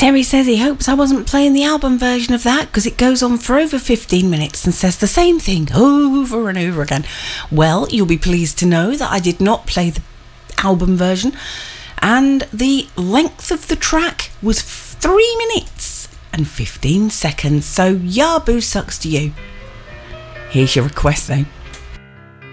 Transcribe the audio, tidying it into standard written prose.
Terry says he hopes I wasn't playing the album version of that because it goes on for over 15 minutes and says the same thing over and over again. Well, you'll be pleased to know that I did not play the album version, and the length of the track was 3 minutes and 15 seconds. So, Yabu sucks to you. Here's your request though.